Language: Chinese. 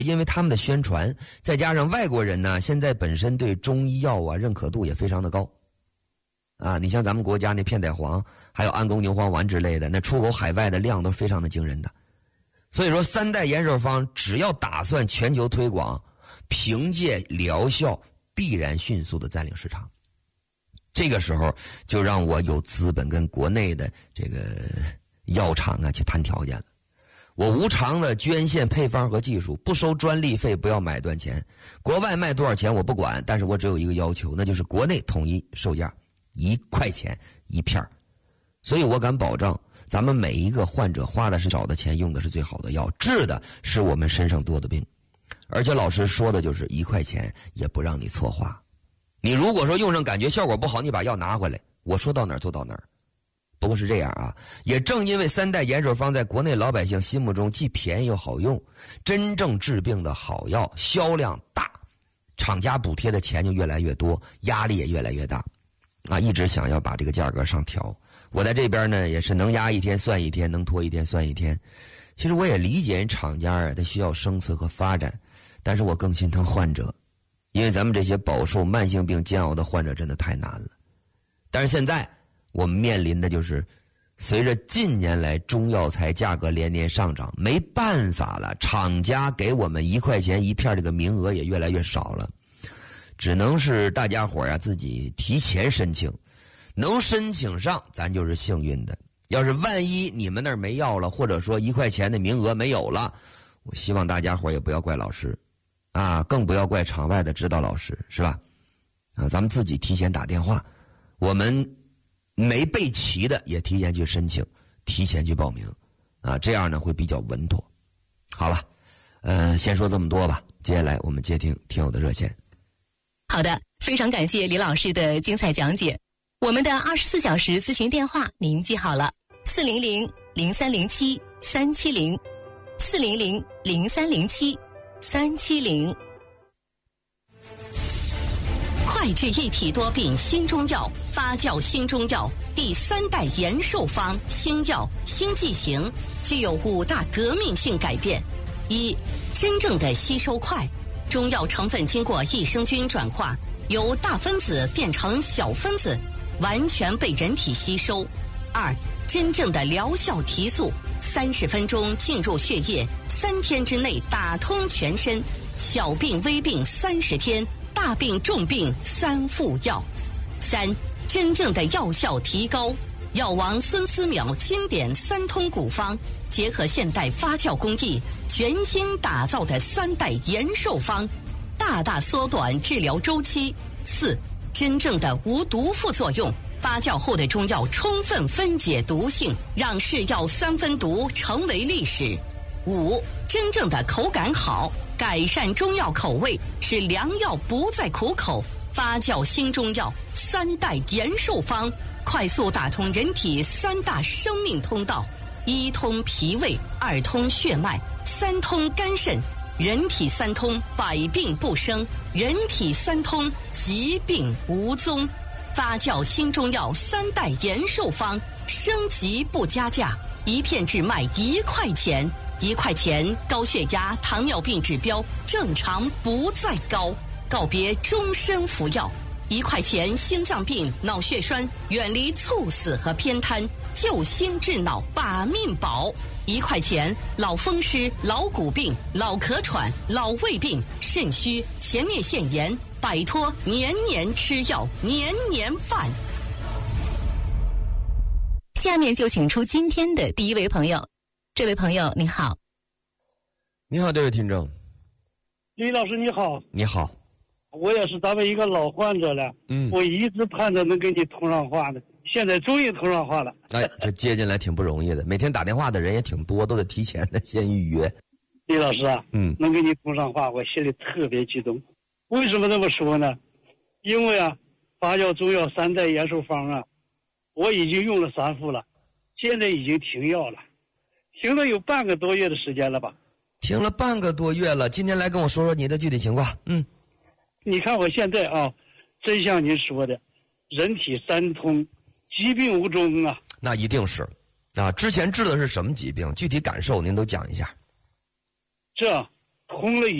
因为他们的宣传，再加上外国人呢，现在本身对中医药啊认可度也非常的高。啊，你像咱们国家那片仔癀，还有安宫牛黄丸之类的，那出口海外的量都非常的惊人的。所以说三代延寿方只要打算全球推广，凭借疗效必然迅速的占领市场。这个时候就让我有资本跟国内的这个药厂啊去谈条件了。我无偿的捐献配方和技术，不收专利费，不要买断钱。国外卖多少钱我不管，但是我只有一个要求，那就是国内统一售价1块钱一片。所以我敢保证，咱们每一个患者花的是少的钱，用的是最好的药，治的是我们身上多的病。而且老师说的就是1块钱也不让你错花。你如果说用上感觉效果不好，你把药拿回来，我说到哪儿做到哪儿。不过是这样啊，也正因为三代延寿方在国内老百姓心目中既便宜又好用，真正治病的好药销量大，厂家补贴的钱就越来越多，压力也越来越大啊，一直想要把这个价格上调。我在这边呢也是能压一天算一天，能拖一天算一天。其实我也理解厂家啊，它需要生存和发展，但是我更心疼患者，因为咱们这些饱受慢性病煎熬的患者真的太难了。但是现在我们面临的就是随着近年来中药材价格连年上涨，没办法了，厂家给我们1块钱一片这个名额也越来越少了，只能是大家伙呀自己提前申请，能申请上咱就是幸运的。要是万一你们那儿没药了，或者说1块钱的名额没有了，我希望大家伙也不要怪老师啊，更不要怪场外的指导老师，是吧？啊，咱们自己提前打电话，我们没备齐的也提前去申请，提前去报名啊，这样呢会比较稳妥。好了，先说这么多吧，接下来我们接听听友的热线。 好的，非常感谢李老师的精彩讲解。我们的24小时咨询电话您记好了，400-0307-370，400-0307-370。 快治一体多病新中药，发酵新中药第3代延寿方新药新剂型，具有5大革命性改变。一、真正的吸收快，中药成分经过益生菌转化，由大分子变成小分子，完全被人体吸收。2、真正的疗效提速，30分钟进入血液，3天之内打通全身，小病微病30天，大病重病3副药。3、真正的药效提高，药王孙思邈经典3通古方，结合现代发酵工艺，全新打造的3代延寿方，大大缩短治疗周期。4、真正的无毒副作用，发酵后的中药充分分解毒性，让是药3分毒成为历史。5、真正的口感好，改善中药口味，使良药不再苦口。发酵新中药3代延寿方，快速打通人体3大生命通道：1通脾胃，2通血脉，3通肝肾。人体3通，百病不生；人体3通，疾病无踪。发酵新中药3代延寿方，升级不加价，一片只卖1块钱。1块钱，高血压、糖尿病指标正常不再高，告别终身服药。1块钱，心脏病、脑血栓远离猝死和偏瘫，救心治脑把命保。1块钱，老风湿、老骨病、老咳喘、老胃病、肾虚、前列腺炎，摆脱年年吃药、年年犯。 下面就请出今天的第一位朋友。这位朋友你好。 你好，这位听众。 李老师你好。 你好。 我也是咱们一个老患者了，我一直盼着能跟你通上话的，现在终于通上话了。 哎，这接进来挺不容易的，每天打电话的人也挺多，都得提前的先预约。 李老师啊，能跟你通上话，我心里特别激动。为什么这么说呢？因为啊，发酵中药3代延寿方啊，我已经用了3副了，现在已经停药了，停了有半个多月的时间了吧？ 停了半个多月了，今天来跟我说说你的具体情况。 你看我现在啊，真像您说的，人体3通，疾病无踪啊。 那一定是啊，之前治的是什么疾病？具体感受您都讲一下。 这通了